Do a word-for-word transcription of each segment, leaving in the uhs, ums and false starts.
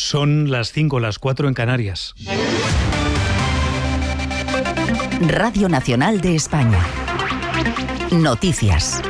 Son las cinco, las cuatro en Canarias. Radio Nacional de España. Noticias.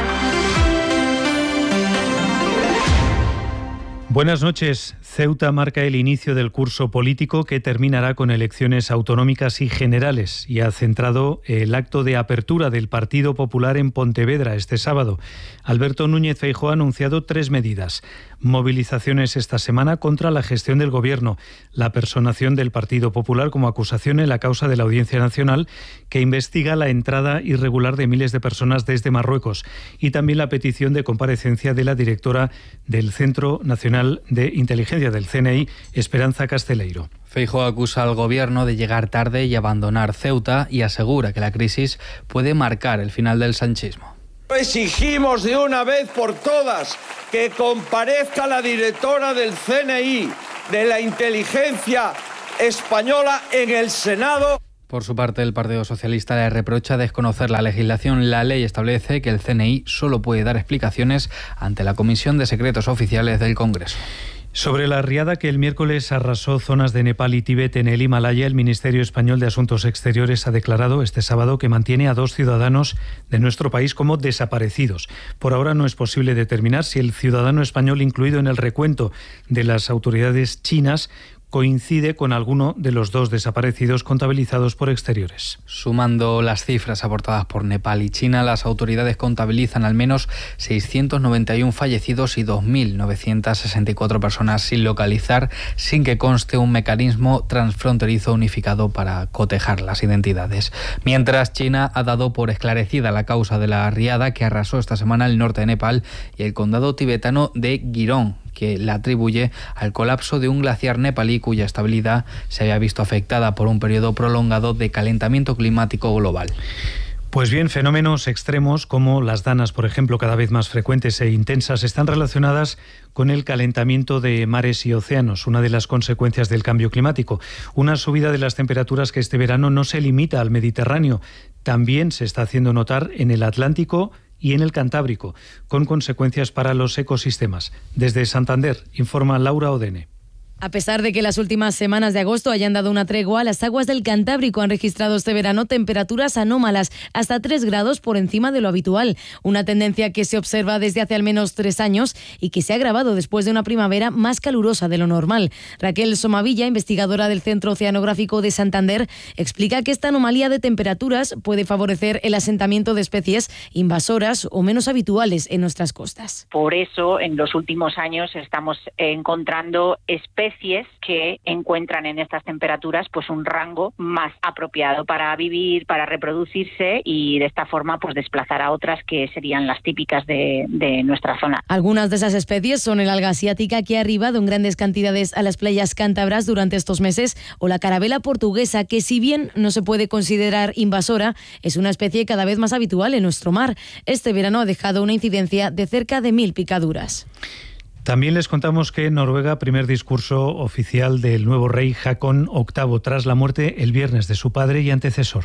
Buenas noches. Ceuta marca el inicio del curso político que terminará con elecciones autonómicas y generales y ha centrado el acto de apertura del Partido Popular en Pontevedra este sábado. Alberto Núñez Feijóo ha anunciado tres medidas. Movilizaciones esta semana contra la gestión del Gobierno, la personación del Partido Popular como acusación en la causa de la Audiencia Nacional que investiga la entrada irregular de miles de personas desde Marruecos y también la petición de comparecencia de la directora del Centro Nacional de Inteligencia del C N I, Esperanza Casteleiro. Feijóo acusa al Gobierno de llegar tarde y abandonar Ceuta y asegura que la crisis puede marcar el final del sanchismo. Exigimos de una vez por todas que comparezca la directora del C N I, de la inteligencia española, en el Senado. Por su parte, el Partido Socialista le reprocha desconocer la legislación. La ley establece que el C N I solo puede dar explicaciones ante la Comisión de Secretos Oficiales del Congreso. Sobre la riada que el miércoles arrasó zonas de Nepal y Tíbet en el Himalaya, el Ministerio Español de Asuntos Exteriores ha declarado este sábado que mantiene a dos ciudadanos de nuestro país como desaparecidos. Por ahora no es posible determinar si el ciudadano español incluido en el recuento de las autoridades chinas coincide con alguno de los dos desaparecidos contabilizados por Exteriores. Sumando las cifras aportadas por Nepal y China, las autoridades contabilizan al menos seiscientos noventa y uno fallecidos y dos mil novecientas sesenta y cuatro personas sin localizar, sin que conste un mecanismo transfronterizo unificado para cotejar las identidades. Mientras, China ha dado por esclarecida la causa de la riada que arrasó esta semana el norte de Nepal y el condado tibetano de Girón, que la atribuye al colapso de un glaciar nepalí cuya estabilidad se había visto afectada por un periodo prolongado de calentamiento climático global. Pues bien, fenómenos extremos como las danas, por ejemplo, cada vez más frecuentes e intensas, están relacionadas con el calentamiento de mares y océanos, una de las consecuencias del cambio climático. Una subida de las temperaturas que este verano no se limita al Mediterráneo, también se está haciendo notar en el Atlántico y en el Cantábrico, con consecuencias para los ecosistemas. Desde Santander, informa Laura Odene. A pesar de que las últimas semanas de agosto hayan dado una tregua, las aguas del Cantábrico han registrado este verano temperaturas anómalas, hasta tres grados por encima de lo habitual. Una tendencia que se observa desde hace al menos tres años y que se ha agravado después de una primavera más calurosa de lo normal. Raquel Somavilla, investigadora del Centro Oceanográfico de Santander, explica que esta anomalía de temperaturas puede favorecer el asentamiento de especies invasoras o menos habituales en nuestras costas. Por eso, en los últimos años estamos encontrando especies especies que encuentran en estas temperaturas pues un rango más apropiado para vivir, para reproducirse y de esta forma pues desplazar a otras que serían las típicas de, de nuestra zona. Algunas de esas especies son el alga asiática, que ha arribado en grandes cantidades a las playas cántabras durante estos meses, o la carabela portuguesa, que si bien no se puede considerar invasora, es una especie cada vez más habitual en nuestro mar. Este verano ha dejado una incidencia de cerca de mil picaduras. También les contamos que Noruega, primer discurso oficial del nuevo rey Haakon octavo tras la muerte el viernes de su padre y antecesor.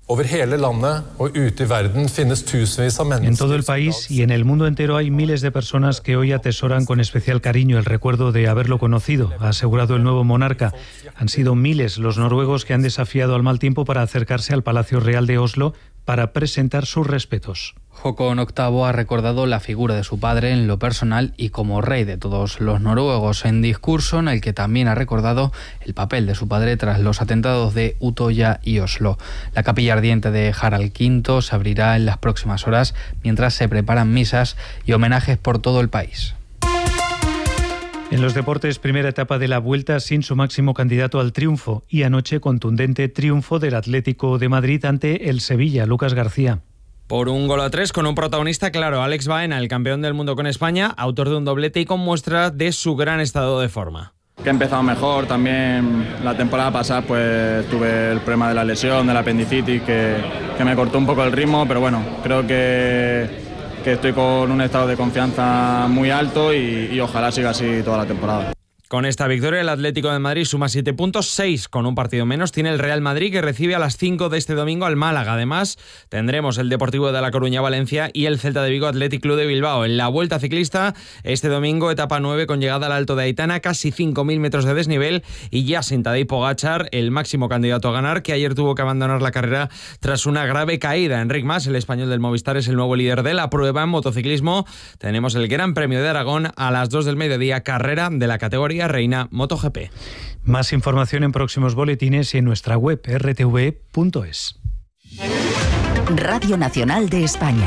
En todo el país y en el mundo entero hay miles de personas que hoy atesoran con especial cariño el recuerdo de haberlo conocido, ha asegurado el nuevo monarca. Han sido miles los noruegos que han desafiado al mal tiempo para acercarse al Palacio Real de Oslo para presentar sus respetos. Haakon octavo ha recordado la figura de su padre en lo personal y como rey de todos los noruegos, en discurso en el que también ha recordado el papel de su padre tras los atentados de Utoya y Oslo. La capilla ardiente de Harald quinto se abrirá en las próximas horas mientras se preparan misas y homenajes por todo el país. En los deportes, primera etapa de la Vuelta sin su máximo candidato al triunfo y anoche contundente triunfo del Atlético de Madrid ante el Sevilla. Lucas García. Por un gol a tres, con un protagonista claro, Alex Baena, el campeón del mundo con España, autor de un doblete y con muestra de su gran estado de forma. Que he empezado mejor, también la temporada pasada pues tuve el problema de la lesión, del apendicitis, que, que me cortó un poco el ritmo, pero bueno, creo que, que estoy con un estado de confianza muy alto y, y ojalá siga así toda la temporada. Con esta victoria, el Atlético de Madrid suma siete puntos, seis con un partido menos. Tiene el Real Madrid, que recibe a las cinco de este domingo al Málaga. Además, tendremos el Deportivo de La Coruña-Valencia y el Celta de Vigo Athletic Club de Bilbao. En la Vuelta Ciclista, este domingo, etapa nueve con llegada al Alto de Aitana, casi cinco mil metros de desnivel, y ya sin Tadej Pogačar, el máximo candidato a ganar, que ayer tuvo que abandonar la carrera tras una grave caída. Enric Mas, el español del Movistar, es el nuevo líder de la prueba. En motociclismo tenemos el Gran Premio de Aragón a las dos del mediodía, carrera de la categoría Reina MotoGP. Más información en próximos boletines y en nuestra web r t v punto es. Radio Nacional de España.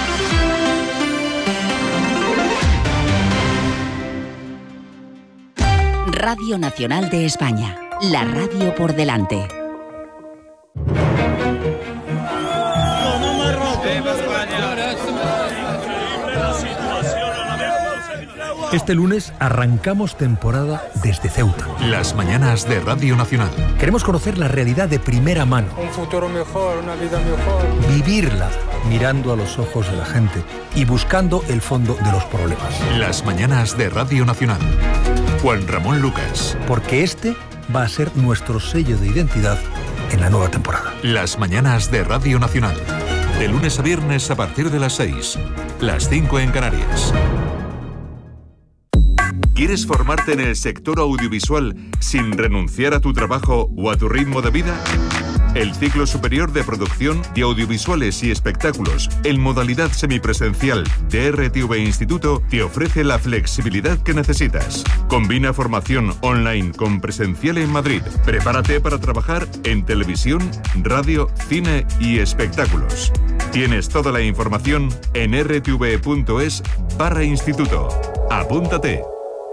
Radio Nacional de España. La radio por delante. Este lunes arrancamos temporada desde Ceuta. Las mañanas de Radio Nacional. Queremos conocer la realidad de primera mano. Un futuro mejor, una vida mejor. Vivirla mirando a los ojos de la gente y buscando el fondo de los problemas. Las mañanas de Radio Nacional. Juan Ramón Lucas. Porque este va a ser nuestro sello de identidad en la nueva temporada. Las mañanas de Radio Nacional. De lunes a viernes a partir de las seis. Las cinco en Canarias. ¿Quieres formarte en el sector audiovisual sin renunciar a tu trabajo o a tu ritmo de vida? El ciclo superior de producción de audiovisuales y espectáculos en modalidad semipresencial de R T V Instituto te ofrece la flexibilidad que necesitas. Combina formación online con presencial en Madrid. Prepárate para trabajar en televisión, radio, cine y espectáculos. Tienes toda la información en r t v punto es barra instituto. Apúntate.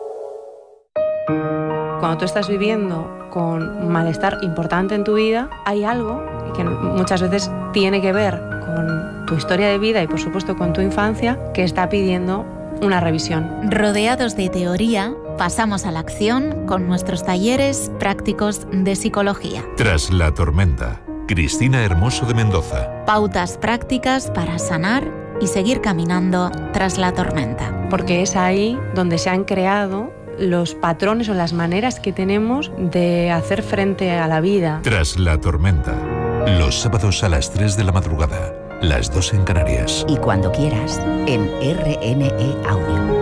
Cuando tú estás viviendo con un malestar importante en tu vida, hay algo que muchas veces tiene que ver con tu historia de vida y por supuesto con tu infancia que está pidiendo una revisión. Rodeados de teoría, pasamos a la acción con nuestros talleres prácticos de psicología. Tras la tormenta, Cristina Hermoso de Mendoza. Pautas prácticas para sanar y seguir caminando tras la tormenta. Porque es ahí donde se han creado los patrones o las maneras que tenemos de hacer frente a la vida. Tras la tormenta, los sábados a las tres de la madrugada, las dos en Canarias. Y cuando quieras, en R N E Audio.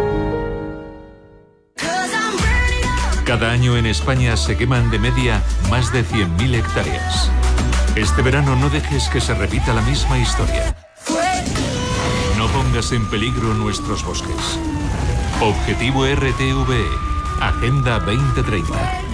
Cada año en España se queman de media más de cien mil hectáreas. Este verano no dejes que se repita la misma historia. No pongas en peligro nuestros bosques. Objetivo R T V E, Agenda veinte treinta.